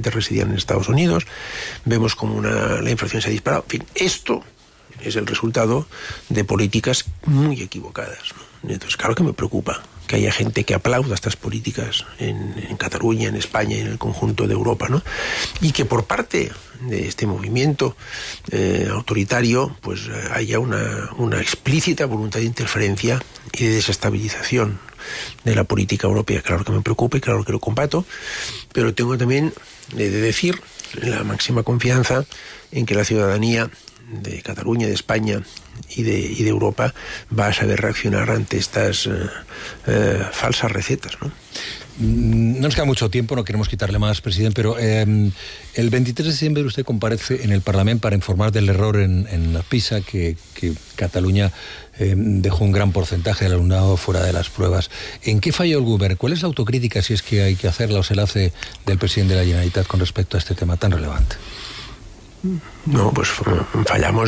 probablemente residían en Estados Unidos. Vemos como la inflación se ha disparado. En fin, esto es el resultado de políticas muy equivocadas, ¿no? Entonces, claro que me preocupa que haya gente que aplauda estas políticas en Cataluña, en España y en el conjunto de Europa, ¿no? Y que por parte de este movimiento autoritario pues haya una explícita voluntad de interferencia y de desestabilización de la política europea. Claro que me preocupa y claro que lo combato, pero tengo también de decir la máxima confianza en que la ciudadanía de Cataluña, de España y de Europa va a saber reaccionar ante estas falsas recetas, ¿no? No nos queda mucho tiempo, no queremos quitarle más, presidente, pero el 23 de diciembre usted comparece en el Parlamento para informar del error en la PISA, que Cataluña dejó un gran porcentaje del alumnado fuera de las pruebas. ¿En qué falló el Govern? ¿Cuál es la autocrítica, si es que hay que hacerla o se la hace, del presidente de la Generalitat con respecto a este tema tan relevante? No, pues fallamos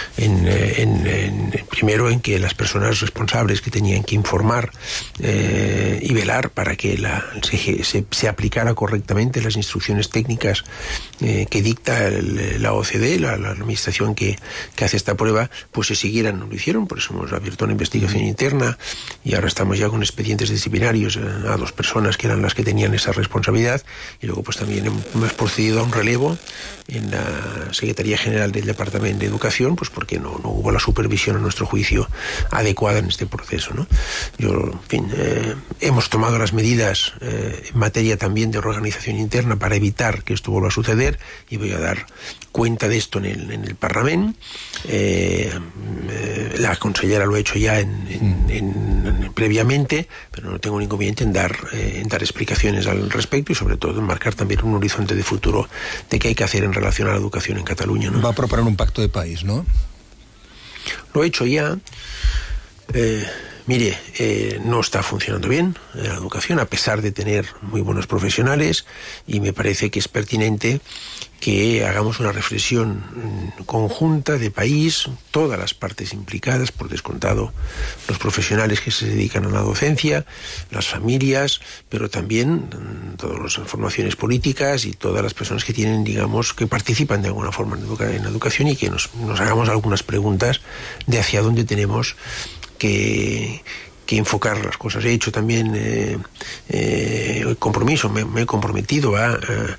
primero en que las personas responsables que tenían que informar y velar para que se aplicara correctamente las instrucciones técnicas que dicta la OCDE, la administración que hace esta prueba, pues se siguieran. No lo hicieron, por eso hemos abierto una investigación interna y ahora estamos ya con expedientes disciplinarios a 2 personas que eran las que tenían esa responsabilidad, y luego pues también hemos procedido a un relevo en la Secretaría General del Departamento de Educación, pues porque no hubo la supervisión, a nuestro juicio, adecuada en este proceso, ¿no? En fin, hemos tomado las medidas en materia también de organización interna para evitar que esto vuelva a suceder, y voy a dar cuenta de esto en el Parlamento. La consellera lo ha hecho ya previamente, pero no tengo ningún inconveniente en dar explicaciones al respecto, y sobre todo en marcar también un horizonte de futuro de qué hay que hacer en relación a la educación en Cataluña, ¿no? Va a proponer un pacto de país, ¿no? Lo he hecho ya. No está funcionando bien la educación, a pesar de tener muy buenos profesionales, y me parece que es pertinente que hagamos una reflexión conjunta de país, todas las partes implicadas, por descontado los profesionales que se dedican a la docencia, las familias, pero también todas las formaciones políticas y todas las personas que tienen, digamos, que participan de alguna forma en la educación, y que nos hagamos algunas preguntas de hacia dónde tenemos que enfocar las cosas. He hecho también el compromiso, me he comprometido a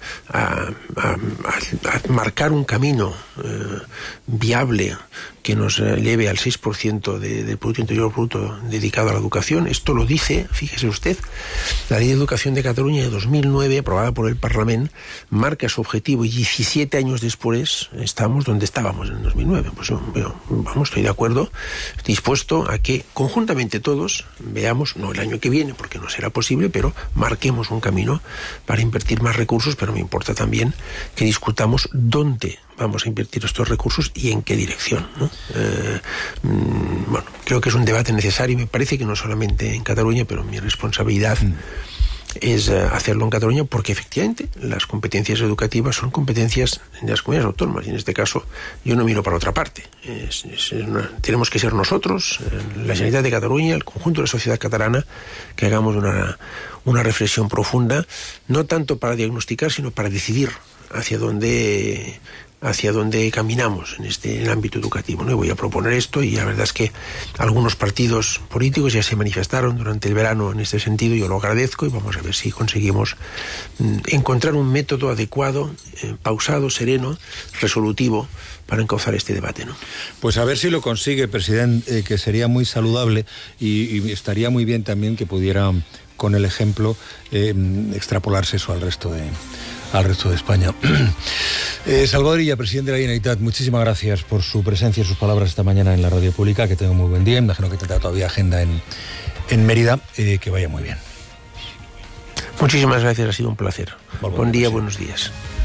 marcar un camino viable que nos lleve al 6% del Producto Interior Bruto dedicado a la educación. Esto lo dice, fíjese usted, la Ley de Educación de Cataluña de 2009, aprobada por el Parlamento, marca su objetivo, y 17 años después estamos donde estábamos en 2009. Pues estoy de acuerdo, dispuesto a que conjuntamente todos veamos, no el año que viene, porque no será posible, pero marquemos un camino para invertir más recursos, pero me importa también que discutamos dónde vamos a invertir estos recursos y en qué dirección, ¿no? Creo que es un debate necesario, y me parece que no solamente en Cataluña, pero mi responsabilidad es hacerlo en Cataluña, porque efectivamente las competencias educativas son competencias de las comunidades autónomas, y en este caso yo no miro para otra parte. Tenemos que ser nosotros, la Generalitat de Cataluña, el conjunto de la sociedad catalana, que hagamos una reflexión profunda, no tanto para diagnosticar, sino para decidir hacia dónde caminamos en el ámbito educativo, ¿no? Y voy a proponer esto, y la verdad es que algunos partidos políticos ya se manifestaron durante el verano en este sentido. Yo lo agradezco, y vamos a ver si conseguimos encontrar un método adecuado, pausado, sereno, resolutivo, para encauzar este debate, ¿no? Pues a ver si lo consigue, presidente, que sería muy saludable, y estaría muy bien también que pudiera, con el ejemplo, extrapolarse eso al resto de España. Salvador Illa, presidente de la Generalitat, muchísimas gracias por su presencia y sus palabras esta mañana en la radio pública. Que tenga muy buen día. Imagino que tendrá todavía agenda en Mérida. Que vaya muy bien. Muchísimas gracias, ha sido un placer. Buen día, buenos días.